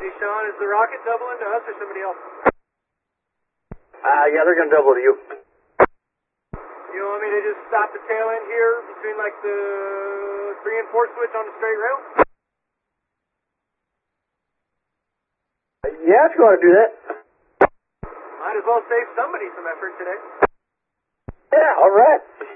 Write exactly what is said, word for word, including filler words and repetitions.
Hey, Sean, is the rocket doubling to us or somebody else? Uh, yeah, they're gonna double to you. You want me to just stop the tail end here between like the three and four switch on the straight rail? Uh, yeah, if you want to do that. Might as well save somebody some effort today. Yeah, all right.